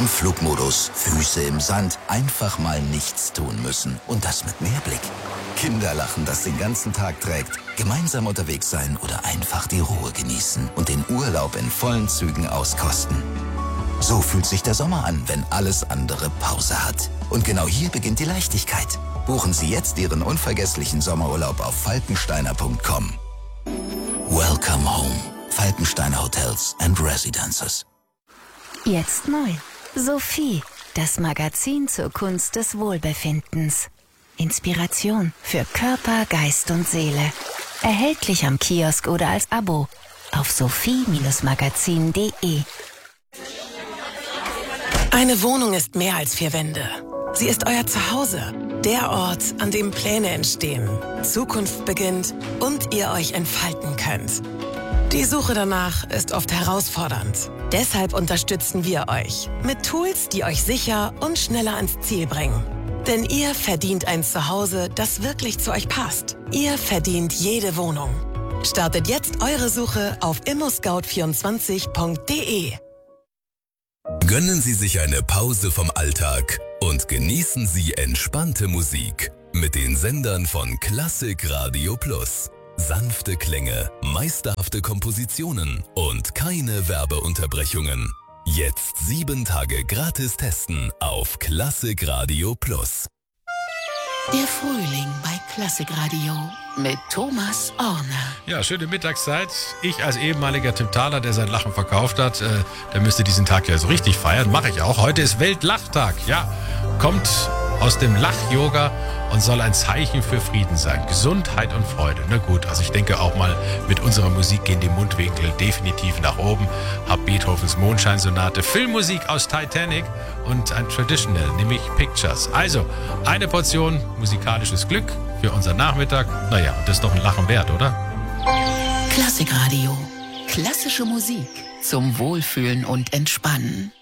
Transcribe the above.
Flugmodus, Füße im Sand, einfach mal nichts tun müssen. Und das mit Mehrblick. Kinderlachen, das den ganzen Tag trägt. Gemeinsam unterwegs sein oder einfach die Ruhe genießen und den Urlaub in vollen Zügen auskosten. So fühlt sich der Sommer an, wenn alles andere Pause hat. Und genau hier beginnt die Leichtigkeit. Buchen Sie jetzt Ihren unvergesslichen Sommerurlaub auf falkensteiner.com. Welcome home. Falkensteiner Hotels and Residences. Jetzt neu. Sophie, das Magazin zur Kunst des Wohlbefindens. Inspiration für Körper, Geist und Seele. Erhältlich am Kiosk oder als Abo auf sophie-magazin.de. Eine Wohnung ist mehr als 4 Wände. Sie ist euer Zuhause. Der Ort, an dem Pläne entstehen, Zukunft beginnt und ihr euch entfalten könnt. Die Suche danach ist oft herausfordernd. Deshalb unterstützen wir euch mit Tools, die euch sicher und schneller ans Ziel bringen. Denn ihr verdient ein Zuhause, das wirklich zu euch passt. Ihr verdient jede Wohnung. Startet jetzt eure Suche auf immoscout24.de. Gönnen Sie sich eine Pause vom Alltag und genießen Sie entspannte Musik mit den Sendern von Klassik Radio Plus. Sanfte Klänge, meisterhafte Kompositionen und keine Werbeunterbrechungen. Jetzt 7 Tage gratis testen auf Klassik Radio Plus. Der Frühling bei Klassik Radio mit Thomas Orner. Ja, schöne Mittagszeit. Ich als ehemaliger Tim Thaler, der sein Lachen verkauft hat, der müsste diesen Tag ja so richtig feiern. Mache ich auch. Heute ist Weltlachtag. Ja, kommt aus dem Lach-Yoga und soll ein Zeichen für Frieden sein. Gesundheit und Freude. Na gut, also ich denke auch mal, mit unserer Musik gehen die Mundwinkel definitiv nach oben. Hab Beethovens Mondscheinsonate, Filmmusik aus Titanic und ein Traditional, nämlich Pictures. Also, eine Portion musikalisches Glück für unseren Nachmittag. Naja, das ist doch ein Lachen wert, oder? Klassik Radio. Klassische Musik zum Wohlfühlen und Entspannen.